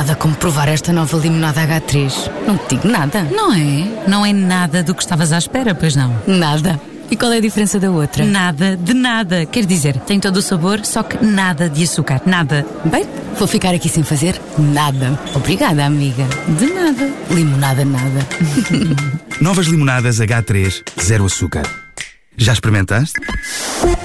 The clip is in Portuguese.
Nada como provar esta nova limonada H3. Não te digo nada. Não é? Não é nada do que estavas à espera, pois não? Nada. E qual é a diferença da outra? Nada de nada. Quer dizer, tem todo o sabor, só que nada de açúcar. Nada. Bem, vou ficar aqui sem fazer nada. Obrigada, amiga. De nada. Limonada nada. Novas limonadas H3, zero açúcar. Já experimentaste?